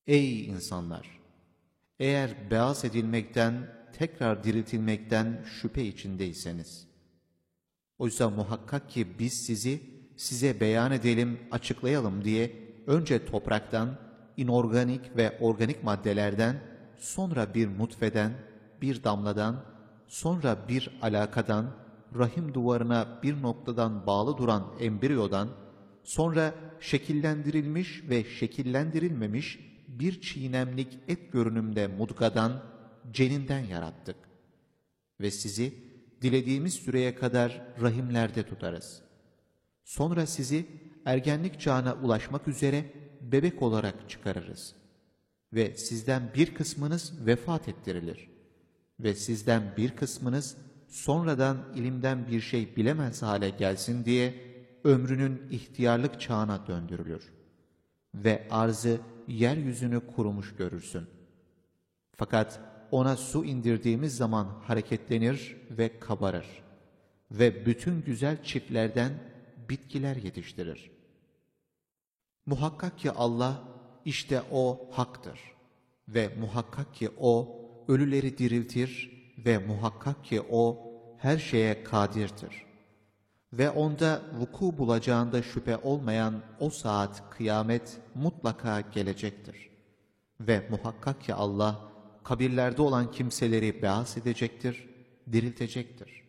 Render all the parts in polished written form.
Ey insanlar! Eğer beas edilmekten, tekrar diriltilmekten şüphe içindeyseniz, oysa muhakkak ki biz size beyan edelim, açıklayalım diye önce topraktan, inorganik ve organik maddelerden, sonra bir nutfeden, bir damladan, sonra bir alakadan, rahim duvarına bir noktadan bağlı duran embriyodan, sonra şekillendirilmiş ve şekillendirilmemiş bir çiğnemlik et görünümde mudgadan, ceninden yarattık. Ve sizi dilediğimiz süreye kadar rahimlerde tutarız. Sonra sizi ergenlik çağına ulaşmak üzere bebek olarak çıkarırız. Ve sizden bir kısmınız vefat ettirilir. Ve sizden bir kısmınız sonradan ilimden bir şey bilemez hale gelsin diye ömrünün ihtiyarlık çağına döndürülür. Ve arzı, yeryüzünü kurumuş görürsün. Fakat ona su indirdiğimiz zaman hareketlenir ve kabarır. Ve bütün güzel çiftlerden bitkiler yetiştirir. Muhakkak ki Allah, işte O haktır. Ve muhakkak ki O, ölüleri diriltir ve muhakkak ki O, her şeye kadirdir. Ve onda vuku bulacağında şüphe olmayan o saat, kıyamet mutlaka gelecektir. Ve muhakkak ki Allah, kabirlerde olan kimseleri beas edecektir, diriltecektir.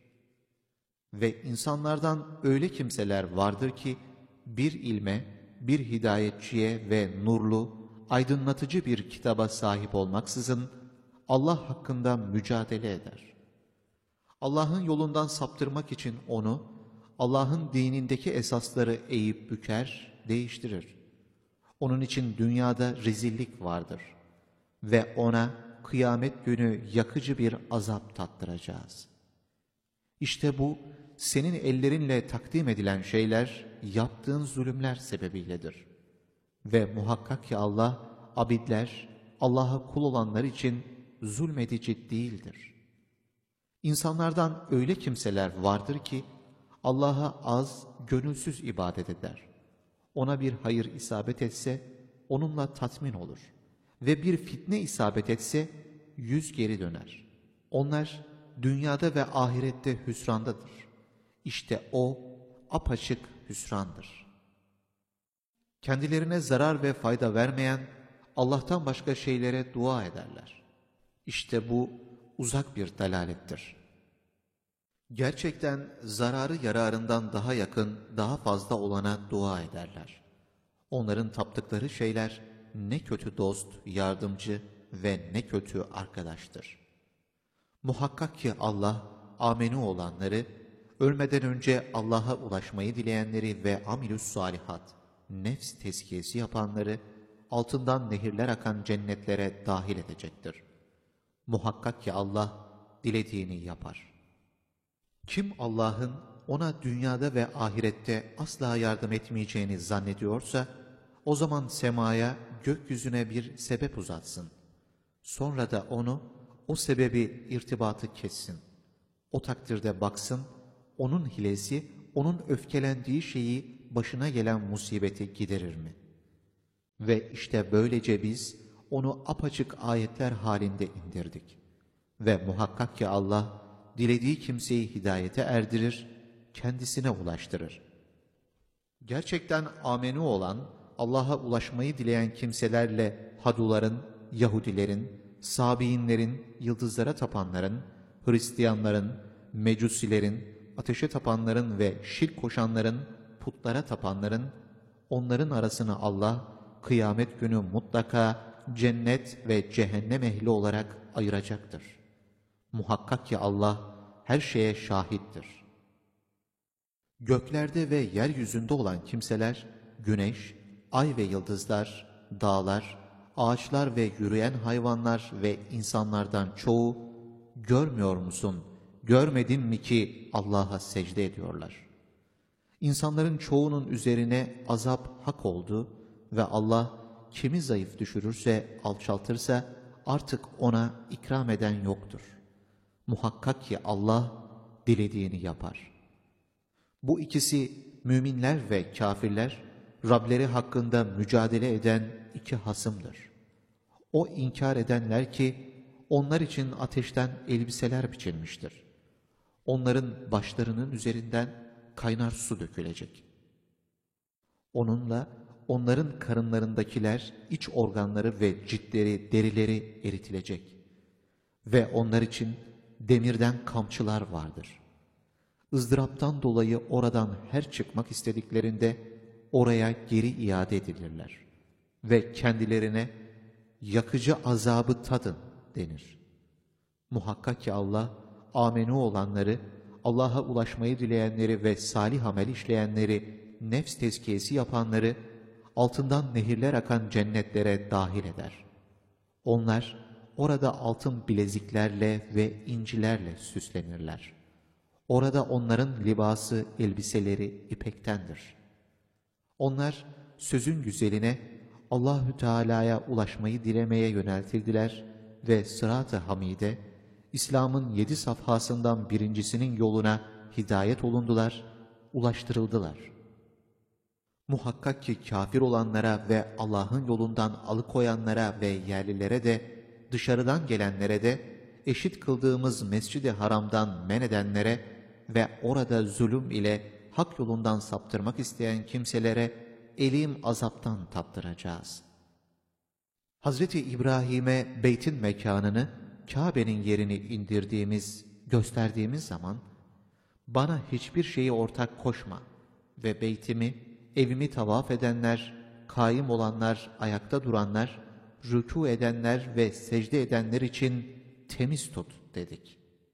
Ve insanlardan öyle kimseler vardır ki, bir ilme, bir hidayetçiye ve nurlu, aydınlatıcı bir kitaba sahip olmaksızın, Allah hakkında mücadele eder. Allah'ın yolundan saptırmak için onu, Allah'ın dinindeki esasları eğip büker, değiştirir. Onun için dünyada rezillik vardır. Ve ona kıyamet günü yakıcı bir azap tattıracağız. İşte bu, senin ellerinle takdim edilen şeyler, yaptığın zulümler sebebiyledir. Ve muhakkak ki Allah, abidler, Allah'a kul olanlar için zulmedici değildir. İnsanlardan öyle kimseler vardır ki, Allah'a az, gönülsüz ibadet eder. Ona bir hayır isabet etse, onunla tatmin olur. Ve bir fitne isabet etse, yüz geri döner. Onlar, dünyada ve ahirette hüsrandadır. İşte o, apaçık hüsrandır. Kendilerine zarar ve fayda vermeyen, Allah'tan başka şeylere dua ederler. İşte bu, uzak bir dalalettir. Gerçekten zararı yararından daha yakın, daha fazla olana dua ederler. Onların taptıkları şeyler ne kötü dost, yardımcı ve ne kötü arkadaştır. Muhakkak ki Allah, amenu olanları, ölmeden önce Allah'a ulaşmayı dileyenleri ve amilus salihat, nefs tezkiyesi yapanları, altından nehirler akan cennetlere dahil edecektir. Muhakkak ki Allah, dilediğini yapar. Kim Allah'ın ona dünyada ve ahirette asla yardım etmeyeceğini zannediyorsa, o zaman semaya, gökyüzüne bir sebep uzatsın. Sonra da o sebebi irtibatı kessin. O takdirde baksın, onun hilesi, onun öfkelendiği şeyi, başına gelen musibeti giderir mi? Ve işte böylece biz onu apaçık ayetler halinde indirdik. Ve muhakkak ki Allah, dilediği kimseyi hidayete erdirir, kendisine ulaştırır. Gerçekten amenu olan, Allah'a ulaşmayı dileyen kimselerle Haduların, Yahudilerin, Sabiinlerin, yıldızlara tapanların, Hristiyanların, Mecusilerin, ateşe tapanların ve şirk koşanların, putlara tapanların, onların arasını Allah, kıyamet günü mutlaka cennet ve cehennem ehli olarak ayıracaktır. Muhakkak ki Allah her şeye şahittir. Göklerde ve yeryüzünde olan kimseler, güneş, ay ve yıldızlar, dağlar, ağaçlar ve yürüyen hayvanlar ve insanlardan çoğu, görmüyor musun, görmedin mi ki Allah'a secde ediyorlar. İnsanların çoğunun üzerine azap hak oldu ve Allah kimi zayıf düşürürse, alçaltırsa artık ona ikram eden yoktur. Muhakkak ki Allah dilediğini yapar. Bu ikisi müminler ve kafirler, Rableri hakkında mücadele eden iki hasımdır. O inkar edenler ki onlar için ateşten elbiseler biçilmiştir. Onların başlarının üzerinden kaynar su dökülecek. Onunla onların karınlarındakiler, iç organları ve ciltleri, derileri eritilecek. Ve onlar için demirden kamçılar vardır. ızdıraptan dolayı oradan her çıkmak istediklerinde oraya geri iade edilirler. Ve kendilerine yakıcı azabı tadın denir. Muhakkak ki Allah, amenü olanları, Allah'a ulaşmayı dileyenleri ve salih amel işleyenleri, nefs tezkiyesi yapanları, altından nehirler akan cennetlere dahil eder. Onlar orada altın bileziklerle ve incilerle süslenirler. Orada onların libası, elbiseleri ipektendir. Onlar sözün güzeline Allahü Teala'ya ulaşmayı dilemeye yöneltildiler ve sırat-ı hamide, İslam'ın 7 safhasından birincisinin yoluna hidayet olundular, ulaştırıldılar. Muhakkak ki kafir olanlara ve Allah'ın yolundan alıkoyanlara ve yerlilere de, dışarıdan gelenlere de, eşit kıldığımız Mescid-i Haram'dan men edenlere ve orada zulüm ile hak yolundan saptırmak isteyen kimselere elim azaptan tattıracağız. Hazreti İbrahim'e beytin mekanını, Kabe'nin yerini indirdiğimiz, gösterdiğimiz zaman, bana hiçbir şeyi ortak koşma ve beytimi, evimi tavaf edenler, kaim olanlar, ayakta duranlar, rükû edenler ve secde edenler için temiz tut dedik.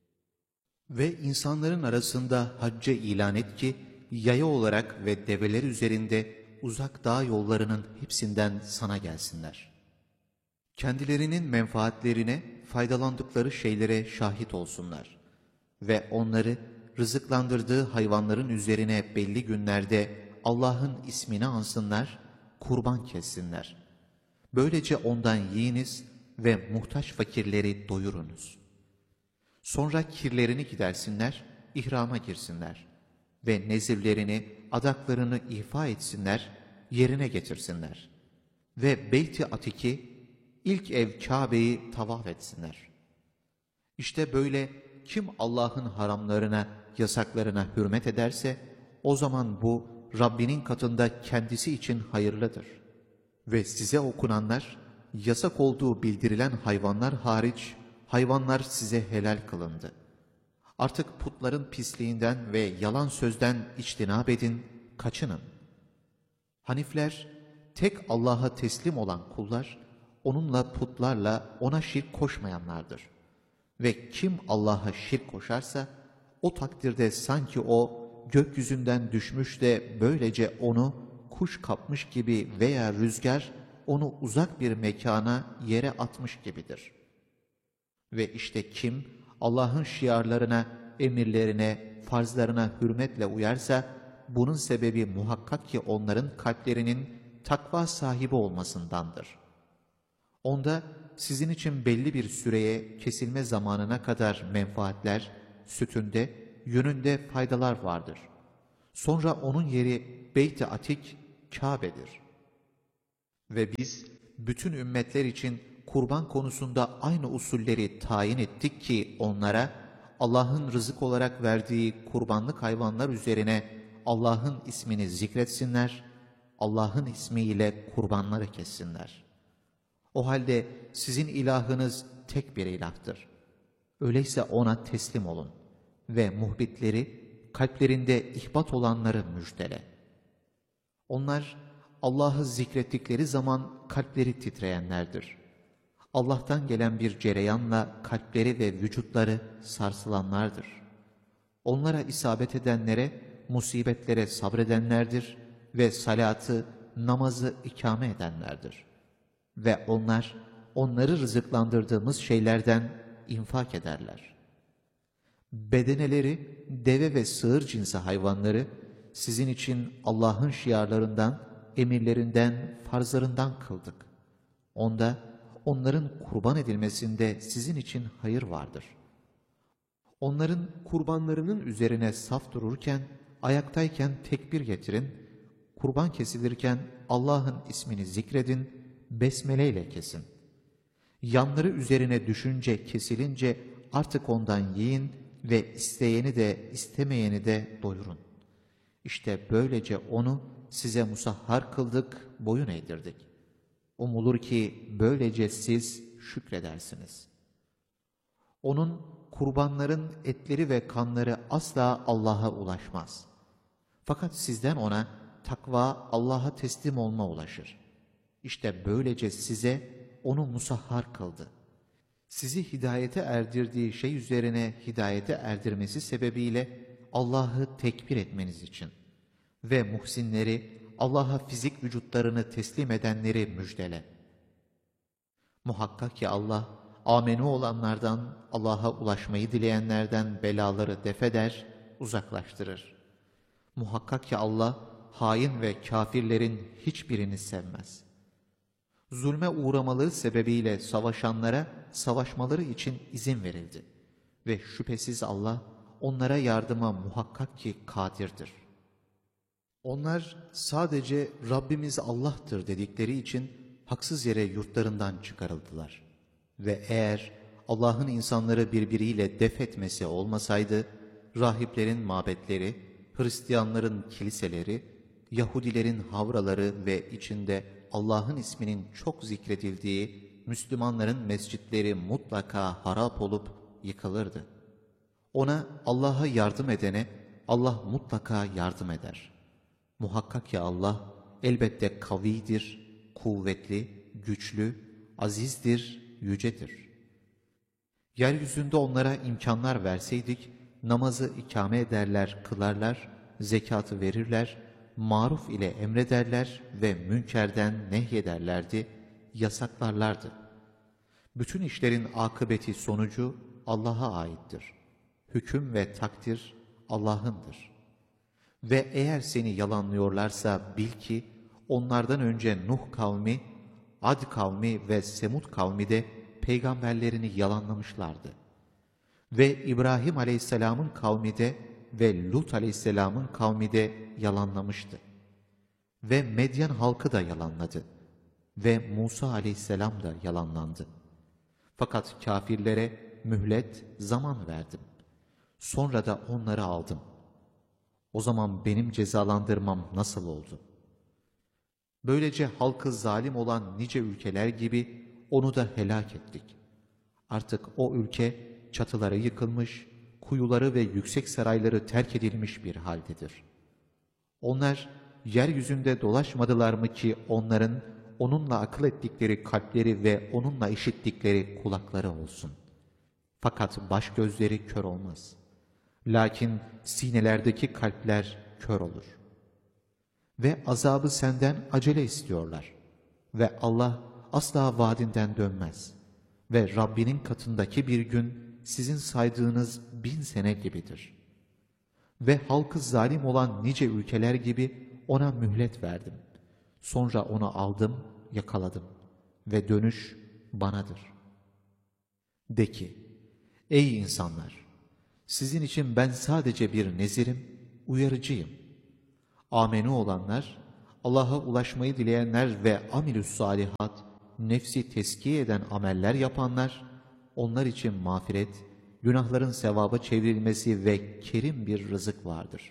Ve insanların arasında hacca ilan et ki, yaya olarak ve develer üzerinde uzak dağ yollarının hepsinden sana gelsinler. Kendilerinin menfaatlerine, faydalandıkları şeylere şahit olsunlar. Ve onları rızıklandırdığı hayvanların üzerine belli günlerde Allah'ın ismini ansınlar, kurban kessinler. Böylece ondan yiyiniz ve muhtaç fakirleri doyurunuz. Sonra kirlerini gidersinler, ihrama girsinler ve nezirlerini, adaklarını ifa etsinler, yerine getirsinler. Ve Beyt-i Atik'i, ilk ev Kabe'yi tavaf etsinler. İşte böyle kim Allah'ın haramlarına, yasaklarına hürmet ederse, o zaman bu Rabbinin katında kendisi için hayırlıdır. Ve size okunanlar, yasak olduğu bildirilen hayvanlar hariç, hayvanlar size helal kılındı. Artık putların pisliğinden ve yalan sözden içtinab edin, kaçının. Hanifler, tek Allah'a teslim olan kullar, onunla putlarla ona şirk koşmayanlardır. Ve kim Allah'a şirk koşarsa, o takdirde sanki o gökyüzünden düşmüş de böylece onu kuş kapmış gibi veya rüzgar onu uzak bir mekana, yere atmış gibidir. Ve işte kim Allah'ın şiarlarına, emirlerine, farzlarına hürmetle uyarsa, bunun sebebi muhakkak ki onların kalplerinin takva sahibi olmasındandır. Onda sizin için belli bir süreye, kesilme zamanına kadar menfaatler, sütünde, yönünde faydalar vardır. Sonra onun yeri Beyt-i Atik, Kabe'dir. Ve biz bütün ümmetler için kurban konusunda aynı usulleri tayin ettik ki onlara Allah'ın rızık olarak verdiği kurbanlık hayvanlar üzerine Allah'ın ismini zikretsinler, Allah'ın ismiyle kurbanları kessinler. O halde sizin ilahınız tek bir ilahtır. Öyleyse ona teslim olun ve muhbitleri, kalplerinde ihbat olanları müjdele. Onlar Allah'ı zikrettikleri zaman kalpleri titreyenlerdir. Allah'tan gelen bir cereyanla kalpleri ve vücutları sarsılanlardır. Onlara isabet edenlere, musibetlere sabredenlerdir ve salatı, namazı ikame edenlerdir. Ve onlar, onları rızıklandırdığımız şeylerden infak ederler. Bedeneleri, deve ve sığır cinsi hayvanları, sizin için Allah'ın şiarlarından, emirlerinden, farzlarından kıldık. Onda, onların kurban edilmesinde sizin için hayır vardır. Onların kurbanlarının üzerine saf dururken, ayaktayken tekbir getirin, kurban kesilirken Allah'ın ismini zikredin, besmele ile kesin. Yanları üzerine düşünce kesilince artık ondan yiyin ve isteyeni de istemeyeni de doyurun. İşte böylece onu size musahhar kıldık, boyun eğdirdik. Umulur ki böylece siz şükredersiniz. Onun kurbanların etleri ve kanları asla Allah'a ulaşmaz. Fakat sizden ona takva, Allah'a teslim olma ulaşır. İşte böylece size onu musahhar kıldı. Sizi hidayete erdirdiği şey üzerine hidayete erdirmesi sebebiyle Allah'ı tekbir etmeniz için ve muhsinleri, Allah'a fizik vücutlarını teslim edenleri müjdele. Muhakkak ki Allah, amenu olanlardan, Allah'a ulaşmayı dileyenlerden belaları defeder, uzaklaştırır. Muhakkak ki Allah, hain ve kafirlerin hiçbirini sevmez. Zulme uğramaları sebebiyle savaşanlara savaşmaları için izin verildi. Ve şüphesiz Allah, onlara yardıma muhakkak ki kadirdir. Onlar sadece Rabbimiz Allah'tır dedikleri için haksız yere yurtlarından çıkarıldılar. Ve eğer Allah'ın insanları birbiriyle def etmesi olmasaydı, rahiplerin mabetleri, Hristiyanların kiliseleri, Yahudilerin havraları ve içinde Allah'ın isminin çok zikredildiği Müslümanların mescitleri mutlaka harap olup yıkılırdı. Ona, Allah'a yardım edene Allah mutlaka yardım eder. Muhakkak ki Allah elbette kavidir, kuvvetli, güçlü, azizdir, yücedir. Yeryüzünde onlara imkanlar verseydik, namazı ikame ederler, kılarlar, zekatı verirler, maruf ile emrederler ve münkerden nehyederlerdi, yasaklarlardı. Bütün işlerin akıbeti sonucu Allah'a aittir. Hüküm ve takdir Allah'ındır. Ve eğer seni yalanlıyorlarsa bil ki onlardan önce Nuh kavmi, Ad kavmi ve Semud kavmi de peygamberlerini yalanlamışlardı. Ve İbrahim aleyhisselamın kavmi de ve Lut aleyhisselamın kavmi de yalanlamıştı. Ve Medyen halkı da yalanladı. Ve Musa aleyhisselam da yalanlandı. Fakat kafirlere mühlet, zaman verdim. Sonra da onları aldım. O zaman benim cezalandırmam nasıl oldu? Böylece halkı zalim olan nice ülkeler gibi onu da helak ettik. Artık o ülke çatıları yıkılmış, kuyuları ve yüksek sarayları terk edilmiş bir haldedir. Onlar yeryüzünde dolaşmadılar mı ki onların onunla akıl ettikleri kalpleri ve onunla işittikleri kulakları olsun. Fakat baş gözleri kör olmaz. Lakin sinelerdeki kalpler kör olur. Ve azabı senden acele istiyorlar. Ve Allah asla vaadinden dönmez. Ve Rabbinin katındaki bir gün sizin saydığınız 1000 sene gibidir. Ve halkı zalim olan nice ülkeler gibi ona mühlet verdim. Sonra onu aldım, yakaladım. Ve dönüş banadır. De ki, ey insanlar! Sizin için ben sadece bir nezirim, uyarıcıyım. Amenu olanlar, Allah'a ulaşmayı dileyenler ve amilüssalihat, nefsi teskiye eden ameller yapanlar, onlar için mağfiret, günahların sevaba çevrilmesi ve kerim bir rızık vardır.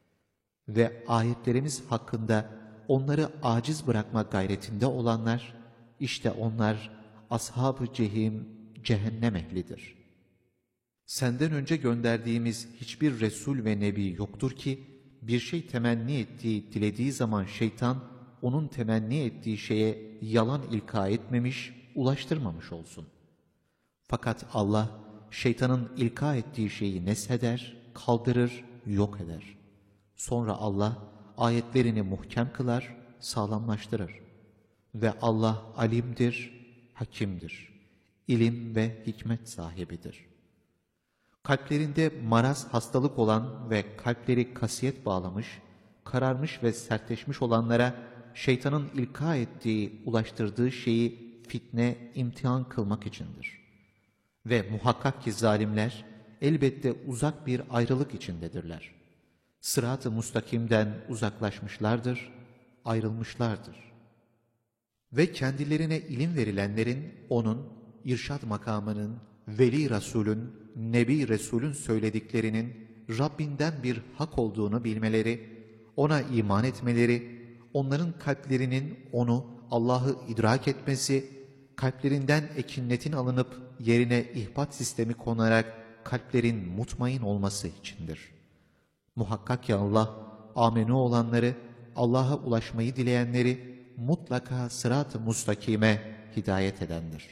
Ve ayetlerimiz hakkında onları aciz bırakma gayretinde olanlar, işte onlar ashab-ı cehim, cehennem ehlidir. Senden önce gönderdiğimiz hiçbir Resul ve Nebi yoktur ki, bir şey temenni ettiği, dilediği zaman şeytan, onun temenni ettiği şeye yalan ilka etmemiş, ulaştırmamış olsun. Fakat Allah, şeytanın ilka ettiği şeyi nesheder, kaldırır, yok eder. Sonra Allah, ayetlerini muhkem kılar, sağlamlaştırır. Ve Allah alimdir, hakimdir. İlim ve hikmet sahibidir. Kalplerinde maraz, hastalık olan ve kalpleri kasiyet bağlamış, kararmış ve sertleşmiş olanlara şeytanın ilka ettiği, ulaştırdığı şeyi fitne, imtihan kılmak içindir. Ve muhakkak ki zalimler elbette uzak bir ayrılık içindedirler. Sırat-ı mustakimden uzaklaşmışlardır, ayrılmışlardır. Ve kendilerine ilim verilenlerin onun, irşad makamının, veli Resulün, nebi Resulün söylediklerinin Rabbinden bir hak olduğunu bilmeleri, ona iman etmeleri, onların kalplerinin onu, Allah'ı idrak etmesi, kalplerinden ekinletin alınıp yerine ihbat sistemi konarak kalplerin mutmain olması içindir. Muhakkak ki Allah, amenü olanları, Allah'a ulaşmayı dileyenleri mutlaka sırat-ı mustakime hidayet edendir.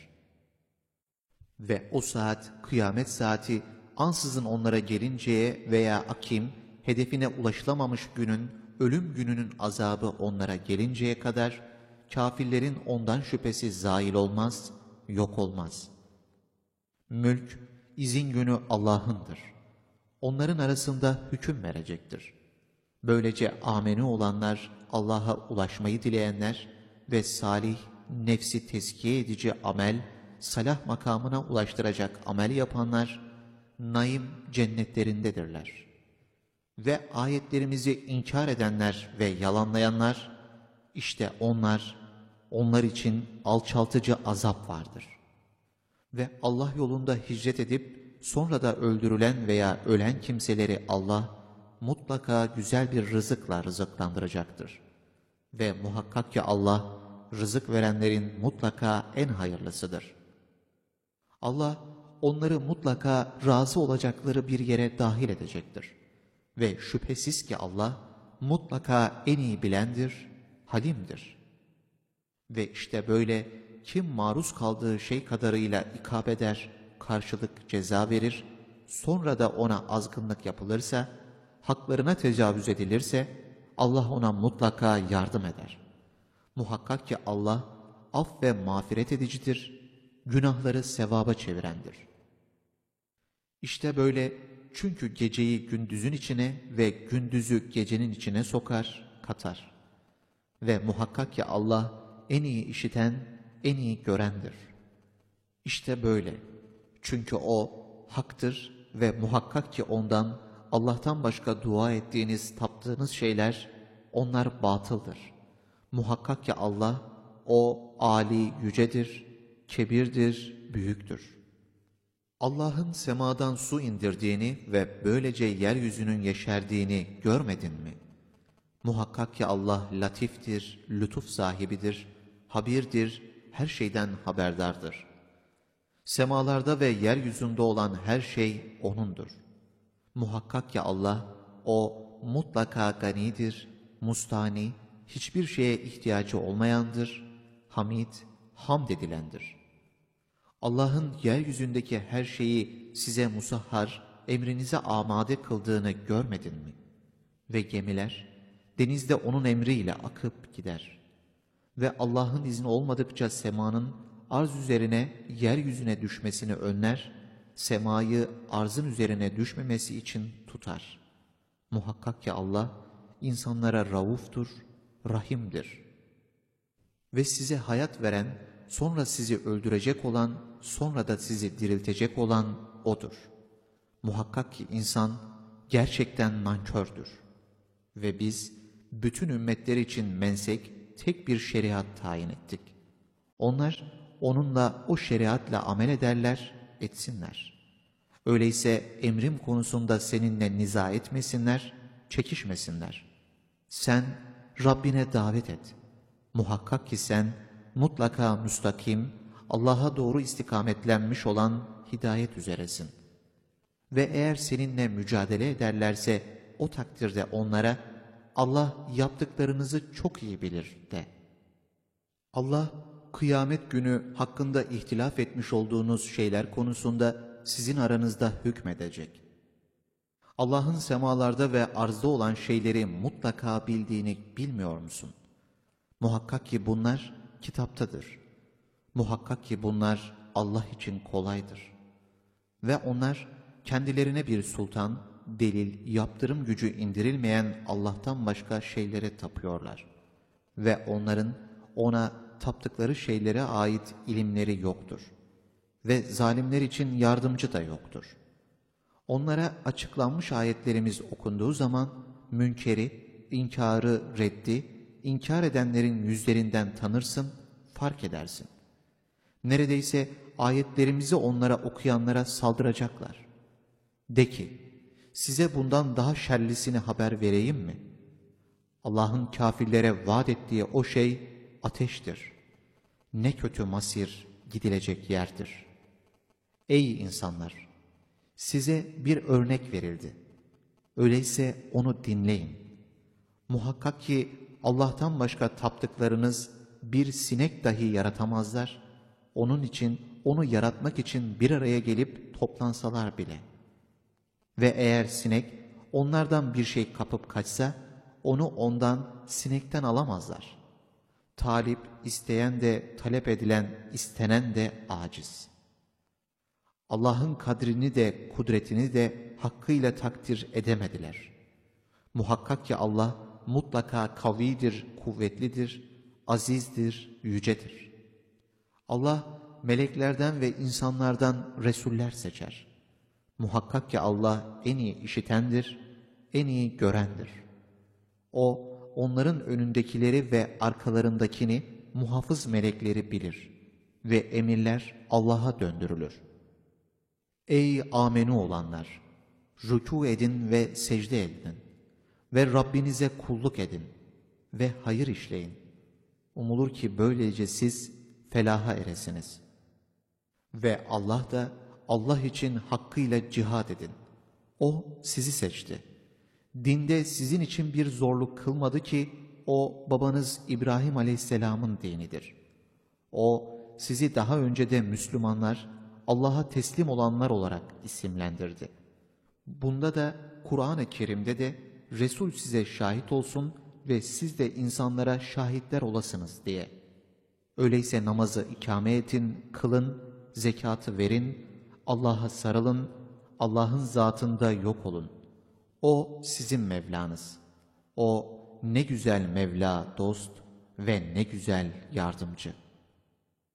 Ve o saat, kıyamet saati, ansızın onlara gelinceye veya akim, hedefine ulaşılamamış günün, ölüm gününün azabı onlara gelinceye kadar, kafirlerin ondan şüphesi zail olmaz, yok olmaz. Mülk, izin günü Allah'ındır. Onların arasında hüküm verecektir. Böylece amenü olanlar, Allah'a ulaşmayı dileyenler ve salih, nefsi tezkiye edici amel, salah makamına ulaştıracak amel yapanlar, naim cennetlerindedirler. Ve ayetlerimizi inkar edenler ve yalanlayanlar, işte onlar için alçaltıcı azap vardır. Ve Allah yolunda hicret edip sonra da öldürülen veya ölen kimseleri Allah mutlaka güzel bir rızıkla rızıklandıracaktır. Ve muhakkak ki Allah rızık verenlerin mutlaka en hayırlısıdır. Allah onları mutlaka razı olacakları bir yere dahil edecektir. Ve şüphesiz ki Allah mutlaka en iyi bilendir, halimdir. Ve işte böyle kim maruz kaldığı şey kadarıyla ikab eder, karşılık ceza verir, sonra da ona azgınlık yapılırsa, haklarına tecavüz edilirse, Allah ona mutlaka yardım eder. Muhakkak ki Allah af ve mağfiret edicidir, günahları sevaba çevirendir. İşte böyle, çünkü geceyi gündüzün içine ve gündüzü gecenin içine sokar, katar. Ve muhakkak ki Allah en iyi işiten, en iyi görendir. İşte böyle, çünkü O haktır ve muhakkak ki O'ndan, Allah'tan başka dua ettiğiniz, taptığınız şeyler, onlar batıldır. Muhakkak ki Allah, O âli yücedir, kebirdir, büyüktür. Allah'ın semadan su indirdiğini ve böylece yeryüzünün yeşerdiğini görmedin mi? Muhakkak ki Allah latiftir, lütuf sahibidir, habirdir, her şeyden haberdardır. Semalarda ve yeryüzünde olan her şey O'nundur. Muhakkak ki Allah, O mutlaka ganidir, mustani, hiçbir şeye ihtiyacı olmayandır, hamid, hamd edilendir. Allah'ın yeryüzündeki her şeyi size musahhar, emrinize amade kıldığını görmedin mi? Ve gemiler, denizde O'nun emriyle akıp gider. Ve Allah'ın izni olmadıkça semanın arz üzerine, yeryüzüne düşmesini önler, semayı arzın üzerine düşmemesi için tutar. Muhakkak ki Allah, insanlara rauftur, rahimdir. Ve size hayat veren, sonra sizi öldürecek olan, sonra da sizi diriltecek olan O'dur. Muhakkak ki insan gerçekten nankördür. Ve biz bütün ümmetler için mensek, tek bir şeriat tayin ettik. Onlar onunla, o şeriatla amel ederler, etsinler. Öyleyse emrim konusunda seninle niza etmesinler, çekişmesinler. Sen Rabbine davet et. Muhakkak ki sen mutlaka müstakim, Allah'a doğru istikametlenmiş olan hidayet üzeresin. Ve eğer seninle mücadele ederlerse o takdirde onlara Allah yaptıklarınızı çok iyi bilir de. Allah kıyamet günü hakkında ihtilaf etmiş olduğunuz şeyler konusunda sizin aranızda hükmedecek. Allah'ın semalarda ve arzda olan şeyleri mutlaka bildiğini bilmiyor musun? Muhakkak ki bunlar kitaptadır. Muhakkak ki bunlar Allah için kolaydır. Ve onlar kendilerine bir sultan, delil, yaptırım gücü indirilmeyen Allah'tan başka şeylere tapıyorlar. Ve onların ona taptıkları şeylere ait ilimleri yoktur. Ve zalimler için yardımcı da yoktur. Onlara açıklanmış ayetlerimiz okunduğu zaman münkeri, inkarı, reddi, inkar edenlerin yüzlerinden tanırsın, fark edersin. Neredeyse ayetlerimizi onlara okuyanlara saldıracaklar. De ki, size bundan daha şerlisini haber vereyim mi? Allah'ın kâfirlere vaat ettiği o şey ateştir. Ne kötü masir gidilecek yerdir. Ey insanlar! Size bir örnek verildi. Öyleyse onu dinleyin. Muhakkak ki Allah'tan başka taptıklarınız bir sinek dahi yaratamazlar. Onun için, onu yaratmak için bir araya gelip toplansalar bile. Ve eğer sinek onlardan bir şey kapıp kaçsa, onu ondan, sinekten alamazlar. Talip, isteyen de, talep edilen, istenen de aciz. Allah'ın kadrini de, kudretini de hakkıyla takdir edemediler. Muhakkak ki Allah mutlaka kavidir, kuvvetlidir, azizdir, yücedir. Allah meleklerden ve insanlardan resuller seçer. Muhakkak ki Allah en iyi işitendir, en iyi görendir. O, onların önündekileri ve arkalarındakini muhafız melekleri bilir ve emirler Allah'a döndürülür. Ey amenu olanlar! Rükû edin ve secde edin ve Rabbinize kulluk edin ve hayır işleyin. Umulur ki böylece siz felaha eresiniz. Ve Allah da Allah için hakkıyla cihad edin. O sizi seçti. Dinde sizin için bir zorluk kılmadı ki o babanız İbrahim Aleyhisselam'ın dinidir. O sizi daha önce de Müslümanlar, Allah'a teslim olanlar olarak isimlendirdi. Bunda da Kur'an-ı Kerim'de de Resul size şahit olsun ve siz de insanlara şahitler olasınız diye. Öyleyse namazı ikame edin, kılın, zekatı verin, Allah'a sarılın, Allah'ın zatında yok olun. O sizin Mevlanız. O ne güzel Mevla dost ve ne güzel yardımcı.